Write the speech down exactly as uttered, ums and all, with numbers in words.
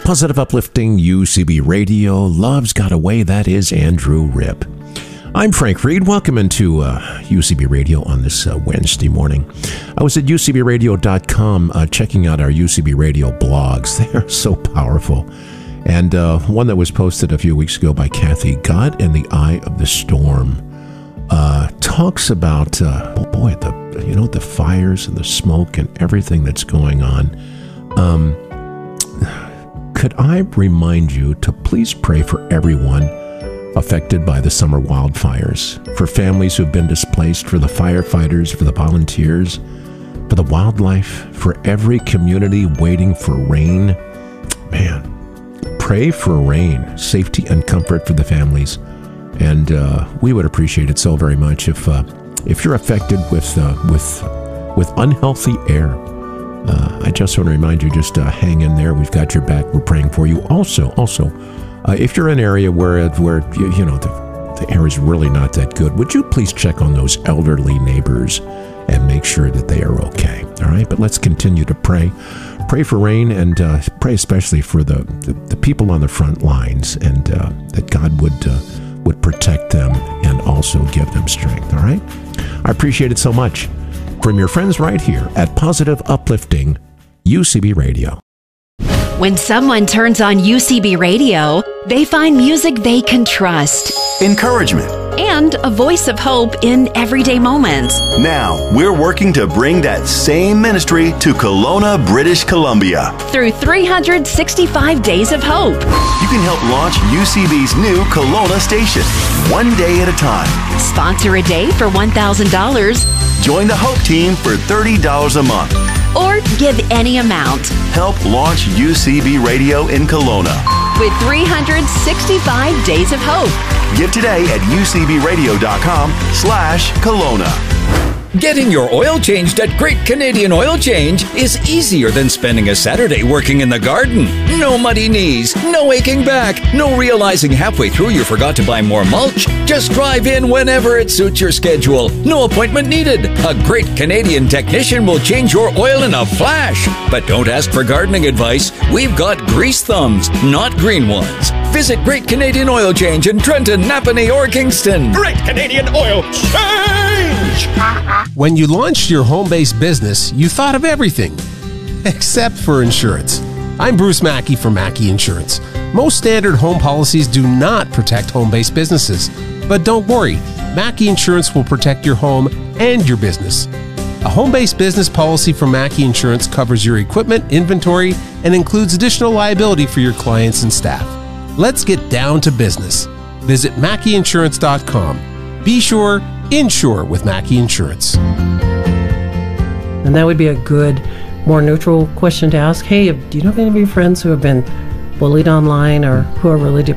Positive Uplifting U C B Radio. Love's Got a Way. That is Andrew Ripp. I'm Frank Reed. Welcome into uh, U C B Radio on this uh, Wednesday morning. I was at U C B radio dot com uh, checking out our U C B Radio blogs. They are so powerful. And uh, one that was posted a few weeks ago by Kathy, God in the Eye of the Storm, uh, talks about, uh, oh boy, the you know the fires and the smoke and everything that's going on. Um, could I remind you to please pray for everyone affected by the summer wildfires, for families who've been displaced, for the firefighters, for the volunteers, for the wildlife, for every community waiting for rain. Man, pray for rain, safety and comfort for the families. And uh, we would appreciate it so very much if uh, if you're affected with uh, with with unhealthy air. Uh, I just want to remind you, just uh, hang in there. We've got your back. We're praying for you. Also, also, uh, if you're in an area where where you, you know the, the air is really not that good, would you please check on those elderly neighbors and make sure that they are okay? All right, but let's continue to pray. Pray for rain, and uh, pray especially for the, the, the people on the front lines, and uh, that God would uh, would protect them and also give them strength. All right, I appreciate it so much. From your friends right here at Positive Uplifting U C B Radio. When someone turns on U C B Radio, they find music they can trust, encouragement, and a voice of hope in everyday moments. Now, we're working to bring that same ministry to Kelowna, British Columbia. Through three hundred sixty-five Days of Hope. You can help launch U C B's new Kelowna station, one day at a time. Sponsor a day for one thousand dollars. Join the Hope team for thirty dollars a month. Or give any amount. Help launch U C B Radio in Kelowna. With three hundred sixty-five Days of Hope. Give today at U C B radio dot com slash Kelowna. Getting your oil changed at Great Canadian Oil Change is easier than spending a Saturday working in the garden. No muddy knees, no aching back, no realizing halfway through you forgot to buy more mulch. Just drive in whenever it suits your schedule. No appointment needed. A Great Canadian technician will change your oil in a flash. But don't ask for gardening advice. We've got grease thumbs, not green ones. Visit Great Canadian Oil Change in Trenton, Napanee, or Kingston. Great Canadian Oil Change! When you launched your home-based business, you thought of everything, except for insurance. I'm Bruce Mackey from Mackey Insurance. Most standard home policies do not protect home-based businesses. But don't worry, Mackey Insurance will protect your home and your business. A home-based business policy from Mackey Insurance covers your equipment, inventory, and includes additional liability for your clients and staff. Let's get down to business. Visit Mackey Insurance dot com. Be sure, insure with Mackey Insurance. And that would be a good, more neutral question to ask. Hey, do you know of any of your friends who have been bullied online or who are really